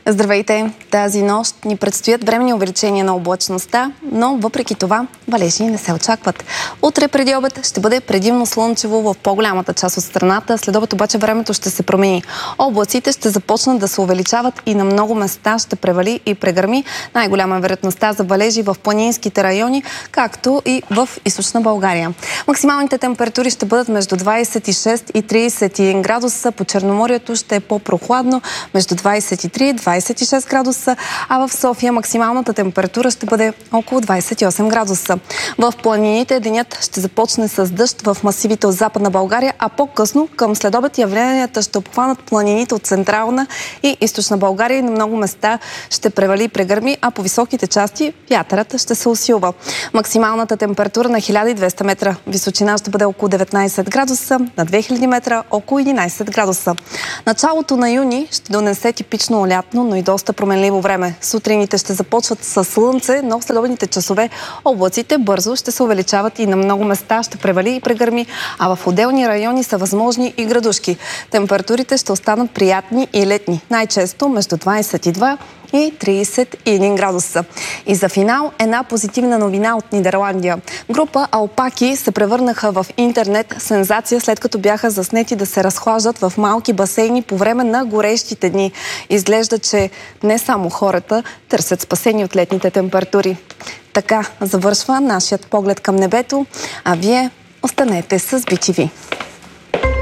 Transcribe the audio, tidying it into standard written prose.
Здравейте! Тази нощ ни предстоят временни увеличения на облачността, но въпреки това валежи не се очакват. Утре преди обед ще бъде предимно слънчево в по-голямата част от страната, след обед обаче времето ще се промени. Облаците ще започнат да се увеличават и на много места ще превали и прегърми. Най-голяма вероятността за валежи в планинските райони, както и в източна България. Максималните температури ще бъдат между 26 и 31 градуса. По Черноморието ще е по-прохладно, между 23 и 26 градуса, а в София максималната температура ще бъде около 28 градуса. В планините денят ще започне с дъжд в масивите от Западна България, а по-късно към следобед явленията ще обхванат планините от Централна и Източна България и на много места ще превали и прегърми, а по високите части вятърът ще се усилва. Максималната температура на 1200 метра височина ще бъде около 19 градуса, на 2000 метра около 11 градуса. Началото на юни ще донесе типично лятно, но и доста променливо време. Сутрините ще започват с слънце, но в следобедните часове облаците бързо ще се увеличават и на много места ще превали и прегърми, а в отделни райони са възможни и градушки. Температурите ще останат приятни и летни, най-често между 22 и 31 градуса. И за финал една позитивна новина от Нидерландия. Група алпаки се превърнаха в интернет сензация, след като бяха заснети да се разхлаждат в малки басейни по време на горещите дни. Изглежда, че не само хората търсят спасение от летните температури. Така завършва нашият поглед към небето, а вие останете с BTV.